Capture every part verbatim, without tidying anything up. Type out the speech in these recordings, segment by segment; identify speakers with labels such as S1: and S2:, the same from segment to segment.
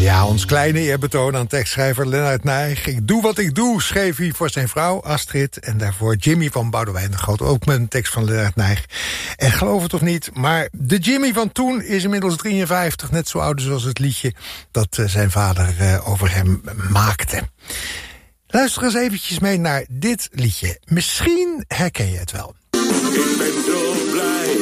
S1: Ja, ons kleine eerbetoon aan tekstschrijver Lennart Nijg. Ik doe wat ik doe, schreef hij voor zijn vrouw Astrid. En daarvoor Jimmy van Boudewijn de Groot, ook met een tekst van Lennart Nijg. En geloof het of niet, maar de Jimmy van toen is inmiddels drieënvijftig... net zo oud zoals het liedje dat uh, zijn vader uh, over hem maakte. Luister eens eventjes mee naar dit liedje. Misschien herken je het wel.
S2: Ik ben zo blij.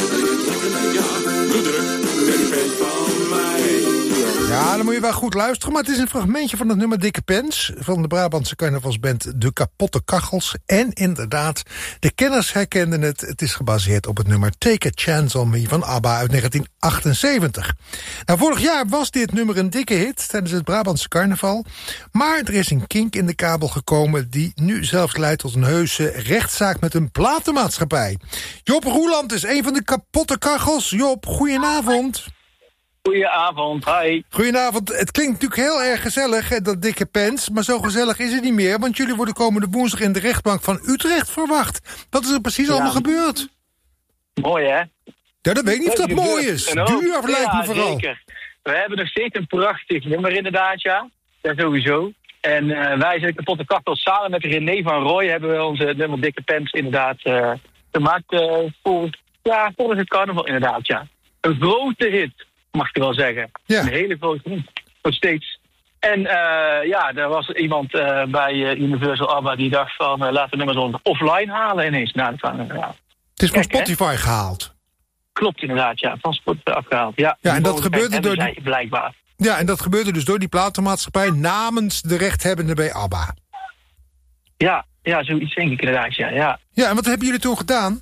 S2: Ja, de druk, de pen van mij.
S1: Ja, dan moet je wel goed luisteren, maar het is een fragmentje van het nummer Dikke Pens van de Brabantse carnavalsband De Kapotte Kachels. En inderdaad, de kenners herkenden het. Het is gebaseerd op het nummer Take a Chance on Me van ABBA uit negentien achtenzeventig. Nou, vorig jaar was dit nummer een dikke hit tijdens het Brabantse carnaval. Maar er is een kink in de kabel gekomen die nu zelfs leidt tot een heuse rechtszaak met een platenmaatschappij. Job Roeland is een van de Kapotte Kachels. Job, goedenavond.
S3: Goedenavond, hi.
S1: Goedenavond. Het klinkt natuurlijk heel erg gezellig, dat Dikke Pens. Maar zo gezellig is het niet meer, want jullie worden komende woensdag in de rechtbank van Utrecht verwacht. Wat is er precies ja. allemaal gebeurd?
S3: Mooi, hè?
S1: Ja, dat weet ik niet of dat, dat mooi is. Duur lijkt
S3: ja,
S1: me vooral.
S3: Zeker. We hebben nog steeds een prachtig nummer inderdaad, ja. Dat sowieso. En uh, wij zijn Kapotte Kachels samen met René van Rooij hebben we onze nummer Dikke Pens inderdaad uh, gemaakt uh, voor, ja, volgens het carnaval inderdaad, ja. Een grote hit. Mag je wel zeggen. Ja. Een hele grote hit. Nog steeds. En uh, ja, er was iemand uh, bij uh, Universal ABBA die dacht van... Uh, laten we nummers onder offline halen ineens. Nou, van, uh, ja.
S1: Het is van Kijk, Spotify hè? gehaald.
S3: Klopt inderdaad, ja. Van Spotify afgehaald. Ja,
S1: ja en dat gebeurde door
S3: die... blijkbaar.
S1: Ja, en dat gebeurde dus door die platenmaatschappij namens de rechthebbenden bij ABBA.
S3: Ja, ja, zoiets denk ik inderdaad, ja. Ja,
S1: ja en wat hebben jullie toen gedaan?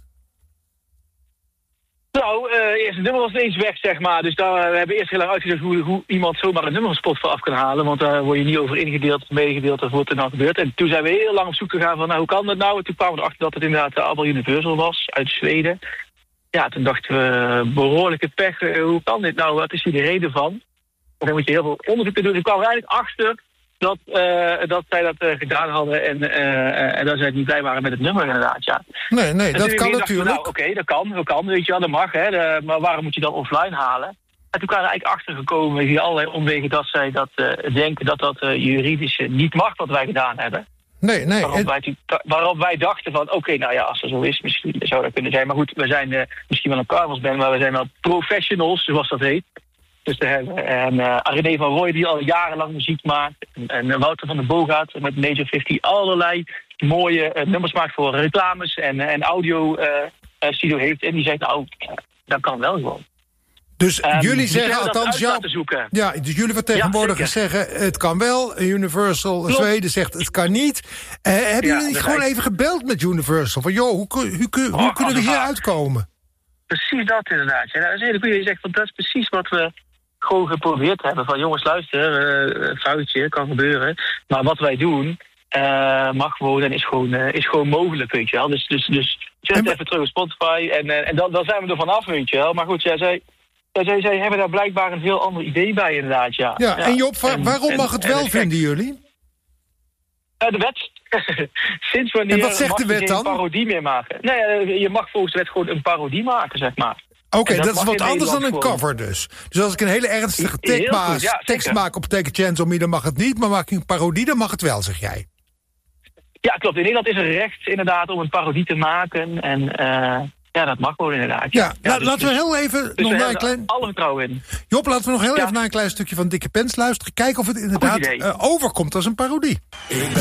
S3: Nou, uh, eerst het nummer was ineens weg, zeg maar. Dus daar, uh, we hebben eerst heel lang uitgezocht hoe, hoe iemand zomaar een nummer van Spotify af kan halen. Want daar word je niet over ingedeeld, meegedeeld of wat er nou gebeurt. En toen zijn we heel lang op zoek gegaan van, nou, hoe kan dat nou? En toen kwamen we erachter dat het inderdaad uh, ABBA Universal was, uit Zweden. Ja, toen dachten we, behoorlijke pech, uh, hoe kan dit nou? Wat is hier de reden van? En dan moet je heel veel onderzoek doen. Dus ik kwam er eigenlijk achter dat, uh, dat zij dat uh, gedaan hadden en, uh, uh, en dat zij niet blij waren met het nummer inderdaad, ja.
S1: Nee, nee, en dat kan natuurlijk.
S3: Nou, oké, okay, dat kan, dat kan, weet je wel, dat mag, hè. De, maar waarom moet je dan offline halen? En toen kwamen we eigenlijk achtergekomen via allerlei omwegen dat zij dat uh, denken dat dat uh, juridisch uh, niet mag wat wij gedaan hebben.
S1: Nee, nee.
S3: Waarop, het... wij, waarop wij dachten van, oké, okay, nou ja, als dat zo is, misschien zou dat kunnen zijn. Maar goed, we zijn uh, misschien wel een carnavalsband, maar we zijn wel professionals, zoals dat heet. Dus we hebben en, uh, René van Rooij die al jarenlang muziek maakt. En, en Wouter van der Boogaard met Major vijftig allerlei mooie uh, nummers maakt voor reclames en, en audio uh, uh, studio heeft. En die zegt, nou, uh, dat kan wel gewoon.
S1: Dus um, jullie zeggen althans, ja, ja, dus jullie vertegenwoordigers ja, zeggen, het kan wel. Universal Klopt. Zweden zegt, het kan niet. Uh, hebben ja, jullie gewoon even gebeld met Universal? Van, joh, hoe, hoe, hoe, hoe oh, kunnen we hier uitkomen?
S3: Precies dat inderdaad. Ja, dat is een hele goede. Je zegt, want dat is precies wat we gewoon geprobeerd hebben. Van jongens, luister, uh, foutje, kan gebeuren. Maar wat wij doen, uh, mag gewoon en is gewoon, uh, is gewoon mogelijk, weet je wel. Dus, dus, dus zet en... even terug op Spotify en, uh, en dan, dan zijn we er vanaf, weet je wel. Maar goed, ja, zij, zij, zij hebben daar blijkbaar een heel ander idee bij, inderdaad, ja.
S1: Ja, ja. En Job, en, waarom mag het en, wel, en vinden jullie?
S3: Uh, de wet. Sinds wanneer
S1: en wat zegt
S3: mag
S1: de wet
S3: je
S1: dan?
S3: geen parodie meer maken? Nee, je mag volgens de wet gewoon een parodie maken, zeg maar.
S1: Oké, okay, dat, dat is wat anders dan een gewoon. cover dus. Dus als ik een hele ernstige tekst, ma- goed, ja, tekst maak op Take a Chance on Me, dan mag het niet. Maar maak ik een parodie, dan mag het wel, zeg jij.
S3: Ja, klopt. In Nederland is er recht inderdaad om een parodie te maken. En uh, ja, dat mag gewoon inderdaad. Ja,
S1: ja, ja dus, laten we heel even
S3: dus
S1: nog naar een klein...
S3: alle vertrouwen in.
S1: Job, laten we nog heel ja. even naar een klein stukje van Dikke Pens luisteren. Kijken of het inderdaad uh, overkomt als een parodie.